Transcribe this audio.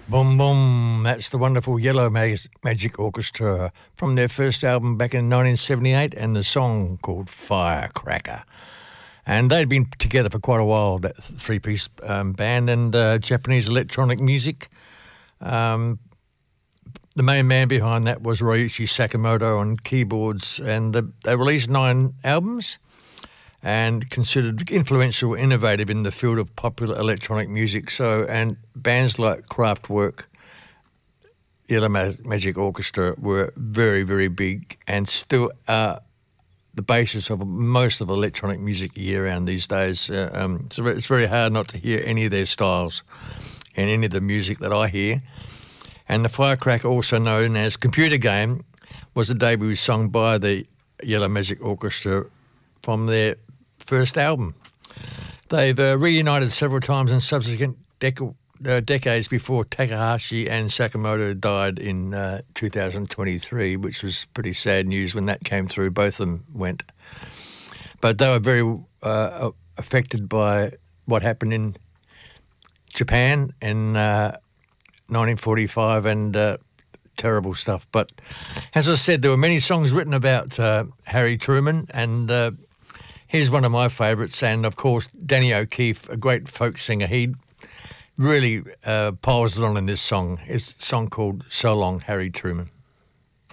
Boom Boom, that's the wonderful Yellow Magic Orchestra from their first album back in 1978, and the song called Firecracker. And they'd been together for quite a while, that three-piece band, and Japanese electronic music. The main man behind that was Ryuichi Sakamoto on keyboards, and they released 9 albums and considered influential, innovative in the field of popular electronic music. And bands like Kraftwerk, Yellow Magic Orchestra were very, very big, and still are the basis of most of electronic music year-round these days. So it's very hard not to hear any of their styles in any of the music that I hear. And the Firecracker, also known as Computer Game, was a debut song by the Yellow Magic Orchestra from their first album. They've reunited several times in subsequent decades before Takahashi and Sakamoto died in 2023, which was pretty sad news when that came through. Both of them went. But they were very affected by what happened in Japan in 1945 and terrible stuff. But as I said, there were many songs written about Harry Truman, and here's one of my favourites, and of course Danny O'Keefe, a great folk singer. He really piles it on in this song. It's a song called So Long, Harry Truman.